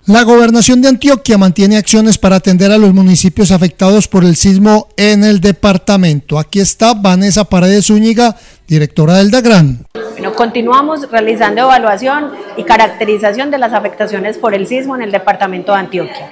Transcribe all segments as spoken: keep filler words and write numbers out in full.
La Gobernación de Antioquia mantiene acciones para atender a los municipios afectados por el sismo en el departamento. Aquí está Vanessa Paredes Zúñiga, directora del DAGRAN. Bueno, continuamos realizando evaluación y caracterización de las afectaciones por el sismo en el departamento de Antioquia.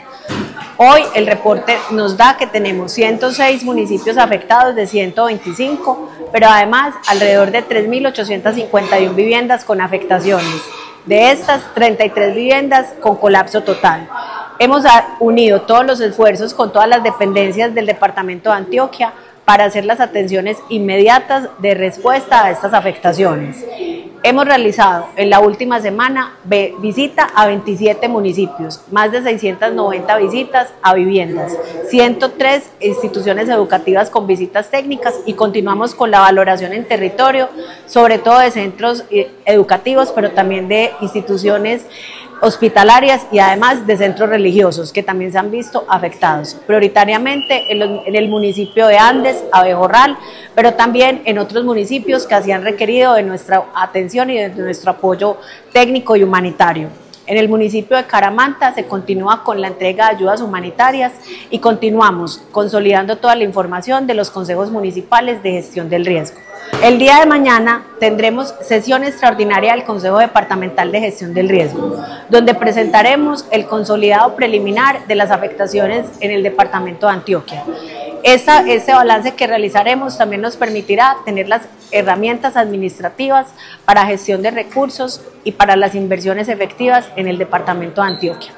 Hoy el reporte nos da que tenemos ciento seis municipios afectados de ciento veinticinco, pero además alrededor de tres mil ochocientas cincuenta y una viviendas con afectaciones. De estas, treinta y tres viviendas con colapso total. Hemos unido todos los esfuerzos con todas las dependencias del departamento de Antioquia para hacer las atenciones inmediatas de respuesta a estas afectaciones. Hemos realizado en la última semana visita a veintisiete municipios, más de seiscientas noventa visitas a viviendas, ciento tres instituciones educativas con visitas técnicas y continuamos con la valoración en territorio, sobre todo de centros educativos, pero también de instituciones hospitalarias y además de centros religiosos que también se han visto afectados, prioritariamente en, los, en el municipio de Andes, Abejorral, pero también en otros municipios que así han requerido de nuestra atención y de nuestro apoyo técnico y humanitario. En el municipio de Caramanta se continúa con la entrega de ayudas humanitarias y continuamos consolidando toda la información de los consejos municipales de gestión del riesgo. El día de mañana tendremos sesión extraordinaria del Consejo Departamental de Gestión del Riesgo, donde presentaremos el consolidado preliminar de las afectaciones en el departamento de Antioquia. Esta, este balance que realizaremos también nos permitirá tener las herramientas administrativas para gestión de recursos y para las inversiones efectivas en el departamento de Antioquia.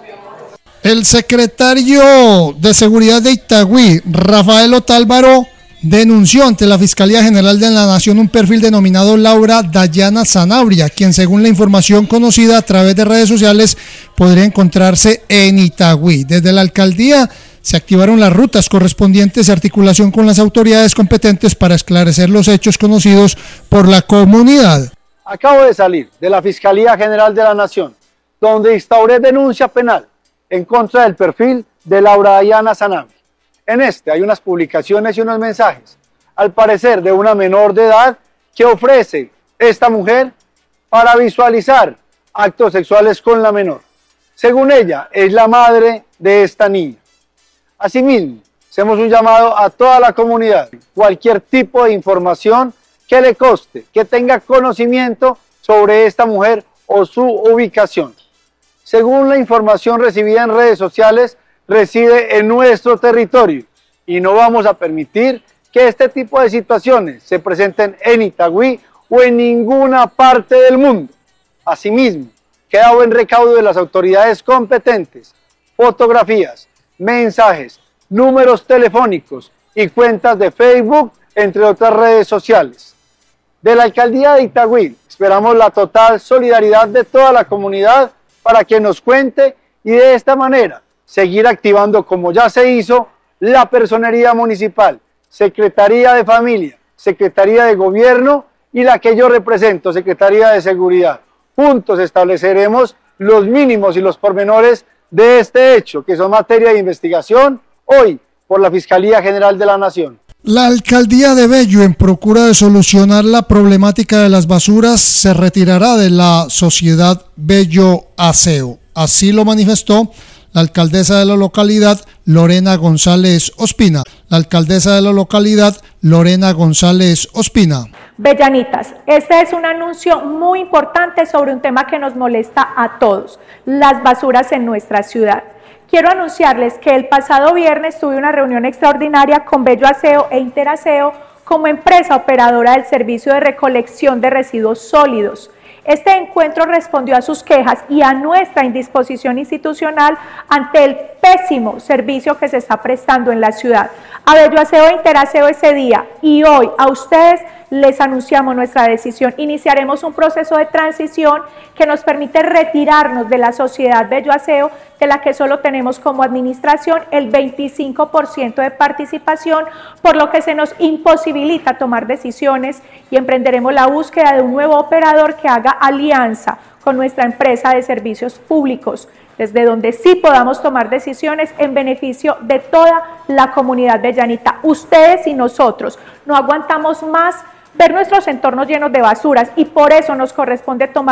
El secretario de Seguridad de Itagüí, Rafael Otálvaro, denunció ante la Fiscalía General de la Nación un perfil denominado Laura Dayana Sanabria, quien según la información conocida a través de redes sociales podría encontrarse en Itagüí. Desde la alcaldía se activaron las rutas correspondientes de articulación con las autoridades competentes para esclarecer los hechos conocidos por la comunidad. Acabo de salir de la Fiscalía General de la Nación, donde instauré denuncia penal en contra del perfil de Laura Dayana Sanabria. En este hay unas publicaciones y unos mensajes, al parecer de una menor de edad, que ofrece esta mujer para visualizar actos sexuales con la menor. Según ella, es la madre de esta niña. Asimismo, hacemos un llamado a toda la comunidad, cualquier tipo de información que le conste, que tenga conocimiento sobre esta mujer o su ubicación. Según la información recibida en redes sociales, reside en nuestro territorio y no vamos a permitir que este tipo de situaciones se presenten en Itagüí o en ninguna parte del mundo. Asimismo, queda buen recaudo de las autoridades competentes, fotografías, mensajes, números telefónicos y cuentas de Facebook, entre otras redes sociales. De la Alcaldía de Itagüí esperamos la total solidaridad de toda la comunidad para que nos cuente y de esta manera seguir activando, como ya se hizo, la personería municipal, Secretaría de Familia, Secretaría de Gobierno y la que yo represento, Secretaría de Seguridad. Juntos estableceremos los mínimos y los pormenores de este hecho, que son materia de investigación hoy por la Fiscalía General de la Nación. La alcaldía de Bello, en procura de solucionar la problemática de las basuras, se retirará de la sociedad Bello Aseo. Así lo manifestó la alcaldesa de la localidad, Lorena González Ospina. La alcaldesa de la localidad, Lorena González Ospina. Bellanitas, este es un anuncio muy importante sobre un tema que nos molesta a todos, las basuras en nuestra ciudad. Quiero anunciarles que el pasado viernes tuve una reunión extraordinaria con Bello Aseo e Interaseo como empresa operadora del servicio de recolección de residuos sólidos. Este encuentro respondió a sus quejas y a nuestra indisposición institucional ante el pésimo servicio que se está prestando en la ciudad. A Bello Aseo e Interaseo ese día y hoy a ustedes les anunciamos nuestra decisión. Iniciaremos un proceso de transición que nos permite retirarnos de la sociedad Bello Aseo, de la que solo tenemos como administración el veinticinco por ciento de participación, por lo que se nos imposibilita tomar decisiones y emprenderemos la búsqueda de un nuevo operador que haga alianza con nuestra empresa de servicios públicos, desde donde sí podamos tomar decisiones en beneficio de toda la comunidad bellanita. Ustedes y nosotros no aguantamos más ver nuestros entornos llenos de basuras y por eso nos corresponde tomar